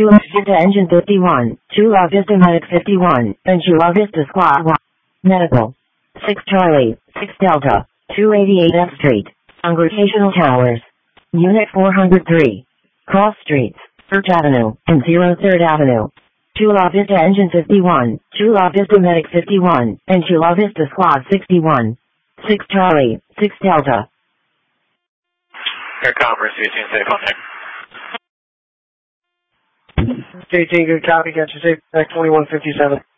Chula Vista Engine 51, Chula Vista Medic 51, and Chula Vista Squad 1. Medical. 6 Charlie, 6 Delta, 288 F Street, Congregational Towers. Unit 403. Cross Streets, Church Avenue, and 03rd Avenue. Chula Vista Engine 51, Chula Vista Medic 51, and Chula Vista Squad 61. 6 Charlie, 6 Delta. Air Conference, 18 safe on deck. 18, good copy, got you safe, back 2157.